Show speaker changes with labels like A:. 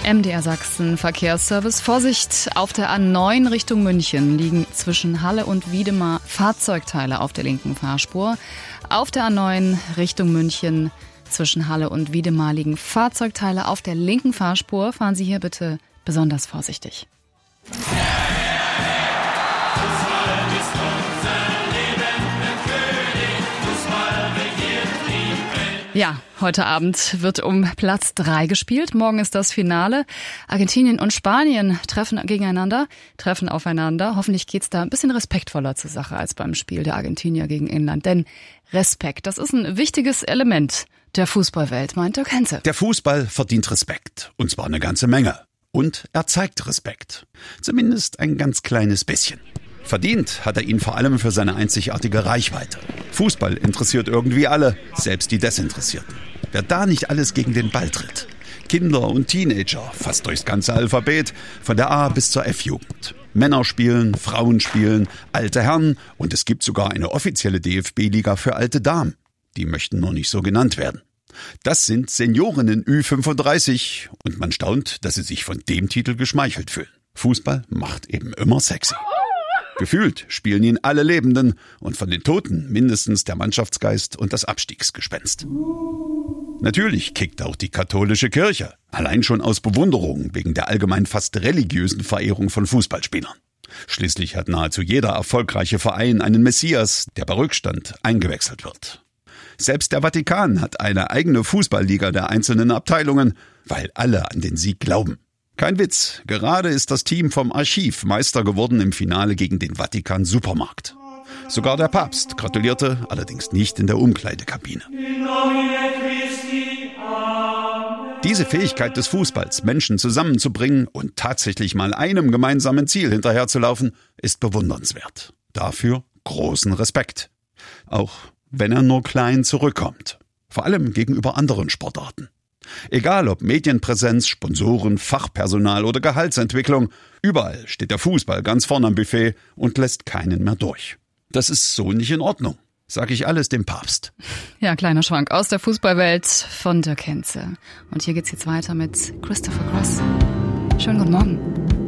A: MDR Sachsen Verkehrsservice. Vorsicht, auf der A9 Richtung München liegen zwischen Halle und Wiedemar Fahrzeugteile auf der linken Fahrspur. Auf der A9 Richtung München zwischen Halle und Wiedemar liegen Fahrzeugteile auf der linken Fahrspur. Fahren Sie hier bitte besonders vorsichtig. Ja, heute Abend wird um Platz 3 gespielt. Morgen ist das Finale. Argentinien und Spanien treffen aufeinander. Hoffentlich geht's da ein bisschen respektvoller zur Sache als beim Spiel der Argentinier gegen England. Denn Respekt, das ist ein wichtiges Element der Fußballwelt, meint Dirk Henze.
B: Der Fußball verdient Respekt. Und zwar eine ganze Menge. Und er zeigt Respekt. Zumindest ein ganz kleines bisschen. Verdient hat er ihn vor allem für seine einzigartige Reichweite. Fußball interessiert irgendwie alle, selbst die Desinteressierten. Wer da nicht alles gegen den Ball tritt. Kinder und Teenager, fast durchs ganze Alphabet, von der A bis zur F-Jugend. Männer spielen, Frauen spielen, alte Herren und es gibt sogar eine offizielle DFB-Liga für alte Damen. Die möchten nur nicht so genannt werden. Das sind Seniorinnen Ü35 und man staunt, dass sie sich von dem Titel geschmeichelt fühlen. Fußball macht eben immer sexy. Gefühlt spielen ihn alle Lebenden und von den Toten mindestens der Mannschaftsgeist und das Abstiegsgespenst. Natürlich kickt auch die katholische Kirche, allein schon aus Bewunderung wegen der allgemein fast religiösen Verehrung von Fußballspielern. Schließlich hat nahezu jeder erfolgreiche Verein einen Messias, der bei Rückstand eingewechselt wird. Selbst der Vatikan hat eine eigene Fußballliga der einzelnen Abteilungen, weil alle an den Sieg glauben. Kein Witz, gerade ist das Team vom Archiv Meister geworden im Finale gegen den Vatikan Supermarkt. Sogar der Papst gratulierte, allerdings nicht in der Umkleidekabine. Diese Fähigkeit des Fußballs, Menschen zusammenzubringen und tatsächlich mal einem gemeinsamen Ziel hinterherzulaufen, ist bewundernswert. Dafür großen Respekt. Auch wenn er nur klein zurückkommt. Vor allem gegenüber anderen Sportarten. Egal ob Medienpräsenz, Sponsoren, Fachpersonal oder Gehaltsentwicklung, überall steht der Fußball ganz vorne am Buffet und lässt keinen mehr durch. Das ist so nicht in Ordnung, sag ich alles dem Papst.
A: Ja, kleiner Schwank aus der Fußballwelt von Dirk Henze. Und hier geht's jetzt weiter mit Christopher Cross. Schönen guten Morgen.